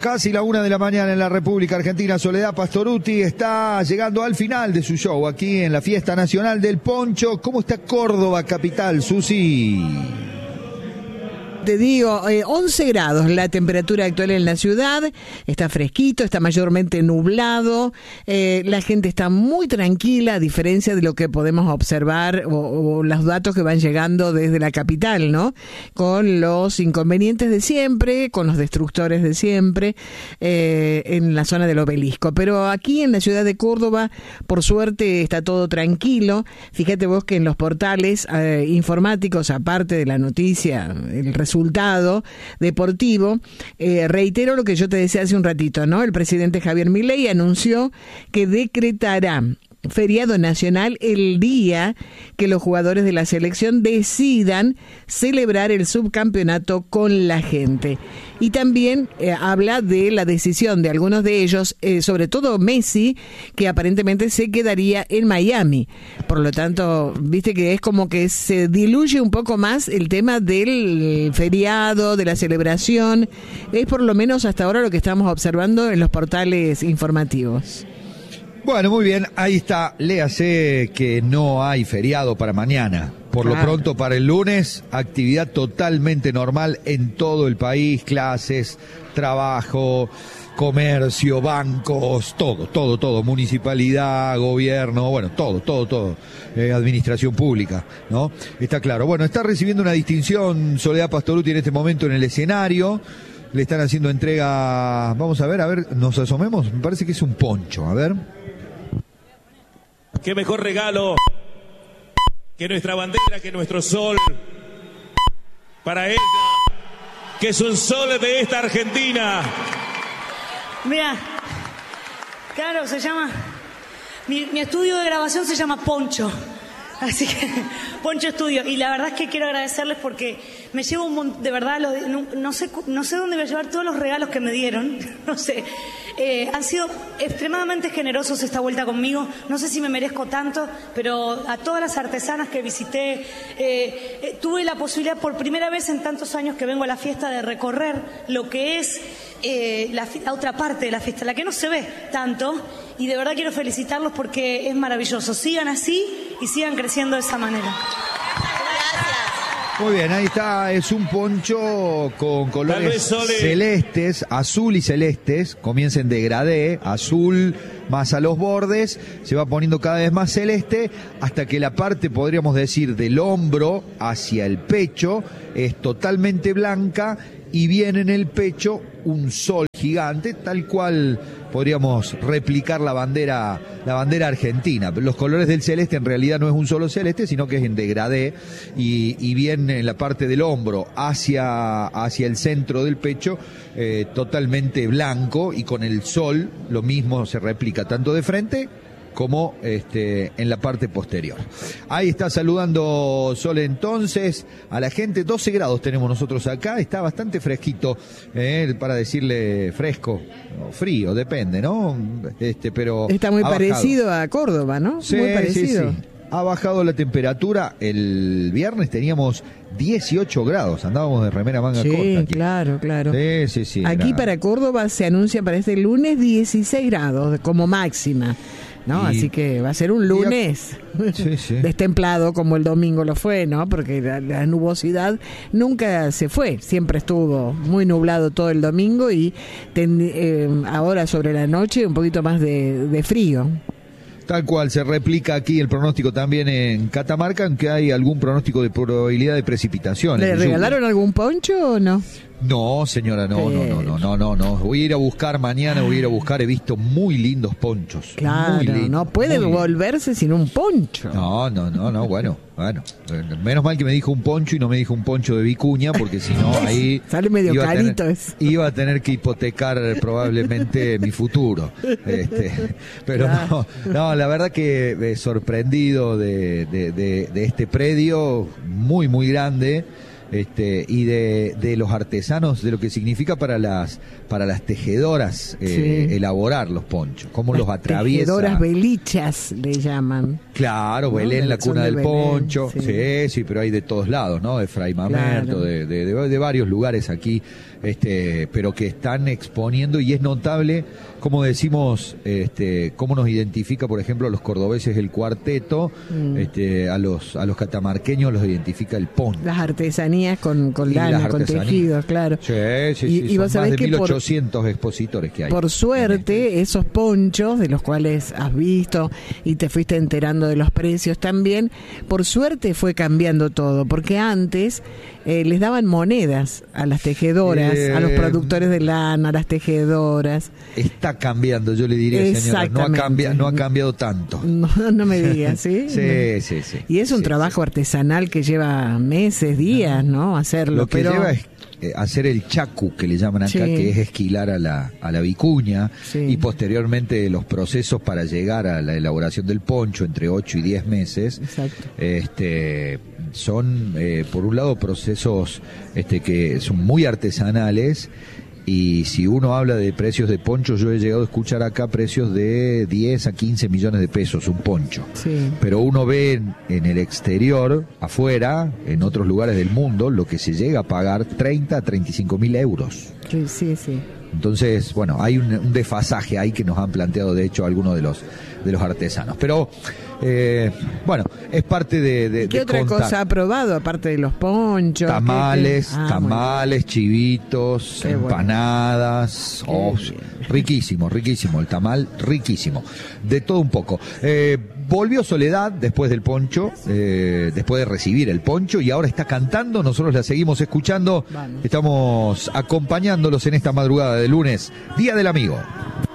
Casi la 1 de la mañana en la República Argentina. Soledad Pastorutti está llegando al final de su show aquí en la Fiesta Nacional del Poncho. ¿Cómo está Córdoba capital, Susi? Te digo, 11 grados la temperatura actual en la ciudad, está fresquito, está mayormente nublado, la gente está muy tranquila a diferencia de lo que podemos observar o los datos que van llegando desde la capital, ¿no? Con los inconvenientes de siempre, con los destructores de siempre, en la zona del Obelisco. Pero aquí en la ciudad de Córdoba, por suerte, está todo tranquilo. Fíjate vos que en los portales informáticos, aparte de la noticia, el resultado deportivo, reitero lo que yo te decía hace un ratito, ¿no? El presidente Javier Milei anunció que decretará feriado nacional el día que los jugadores de la selección decidan celebrar el subcampeonato con la gente. Y también habla de la decisión de algunos de ellos, sobre todo Messi, que aparentemente se quedaría en Miami. Por lo tanto, viste que es como que se diluye un poco más el tema del feriado, de la celebración. Es por lo menos hasta ahora lo que estamos observando en los portales informativos. Bueno, muy bien, ahí está, léase que no hay feriado para mañana. Por lo pronto, para el lunes, actividad totalmente normal en todo el país, clases, trabajo, comercio, bancos, todo, municipalidad, gobierno, bueno, todo, administración pública, ¿no? Está claro. Bueno, está recibiendo una distinción Soledad Pastorutti en este momento en el escenario. Le están haciendo entrega, vamos a ver, nos asomemos, me parece que es un poncho, a ver. Qué mejor regalo que nuestra bandera, que nuestro sol, para ella, que es un sol de esta Argentina. Mira, claro, se llama, mi estudio de grabación se llama Poncho. Así que, Poncho Estudio. Y la verdad es que quiero agradecerles porque me llevo un montón, de verdad, no sé dónde voy a llevar todos los regalos que me dieron, no sé. Han sido extremadamente generosos esta vuelta conmigo, no sé si me merezco tanto, pero a todas las artesanas que visité, tuve la posibilidad por primera vez en tantos años que vengo a la fiesta de recorrer lo que es la otra parte de la fiesta, la que no se ve tanto, y de verdad quiero felicitarlos porque es maravilloso. Sigan así y sigan creciendo de esa manera. Muy bien, ahí está, es un poncho con colores celestes, azul y celestes, comienza en degradé, azul más a los bordes, se va poniendo cada vez más celeste, hasta que la parte, podríamos decir, del hombro hacia el pecho es totalmente blanca y viene en el pecho un sol gigante, tal cual podríamos replicar la bandera argentina. Los colores del celeste en realidad no es un solo celeste, sino que es en degradé y viene en la parte del hombro hacia el centro del pecho totalmente blanco, y con el sol lo mismo se replica tanto de frente como en la parte posterior. Ahí está saludando Sole entonces a la gente. 12 grados tenemos nosotros acá, está bastante fresquito, para decirle fresco o frío, depende, ¿no? Pero está muy parecido a Córdoba, ¿no? Sí, muy parecido. Sí. Ha bajado la temperatura. El viernes teníamos 18 grados, andábamos de remera manga corta. Sí, aquí. claro. Sí. Aquí para Córdoba se anuncia para este lunes 16 grados como máxima, ¿no? Así que va a ser un lunes destemplado como el domingo lo fue, ¿no? Porque la nubosidad nunca se fue, siempre estuvo muy nublado todo el domingo y ahora sobre la noche un poquito más de frío. Tal cual, se replica aquí el pronóstico también en Catamarca, aunque hay algún pronóstico de probabilidad de precipitación. ¿Le regalaron algún poncho o no? No, señora, no. Voy a ir a buscar mañana, he visto muy lindos ponchos. Claro, muy lindos, no puede volverse sin un poncho. No, bueno. Menos mal que me dijo un poncho y no me dijo un poncho de vicuña, porque si no ahí sale medio carito iba a tener que hipotecar probablemente mi futuro. Pero no, la verdad que sorprendido de este predio muy, muy grande. Y de los artesanos, de lo que significa para las tejedoras elaborar los ponchos, cómo los atraviesa. Tejedoras belichas le llaman. Claro, ¿no? Belén, la cuna del poncho. Sí, pero hay de todos lados, ¿no? De Fray Mamerto, claro. de varios lugares aquí pero que están exponiendo, y es notable, como decimos, cómo nos identifica, por ejemplo, a los cordobeses el cuarteto, a los catamarqueños los identifica el poncho. Las artesanías con lana, con tejidos, claro. Sí, y son vos sabés más de que 1800 expositores que hay. Por suerte, esos ponchos, de los cuales has visto y te fuiste enterando de los precios también, por suerte fue cambiando todo, porque antes les daban monedas a las tejedoras, a los productores de lana, a las tejedoras. Está cambiando, yo le diría, señora, no ha cambiado tanto. No me digas, ¿sí? Sí. Y es un trabajo artesanal que lleva meses, días, ¿no? Hacerlo. Lo que lleva es hacer el chacu, que le llaman acá, que es esquilar a la vicuña, y posteriormente los procesos para llegar a la elaboración del poncho, entre 8 y 10 meses. Exacto. Son, por un lado, procesos que son muy artesanales. Y si uno habla de precios de poncho, yo he llegado a escuchar acá precios de 10 a 15 millones de pesos un poncho. Sí. Pero uno ve en el exterior, afuera, en otros lugares del mundo, lo que se llega a pagar 30 a 35 mil euros. Sí. Entonces, bueno, hay un desfasaje ahí que nos han planteado, de hecho, algunos de los artesanos. Pero, bueno, es parte de ¿Qué otra cosa ha probado, aparte de los ponchos? Tamales, chivitos, empanadas. Riquísimo, el tamal, riquísimo. De todo un poco. Volvió Soledad después del poncho, después de recibir el poncho, y ahora está cantando. Nosotros la seguimos escuchando. Estamos acompañándolos en esta madrugada de lunes, Día del Amigo.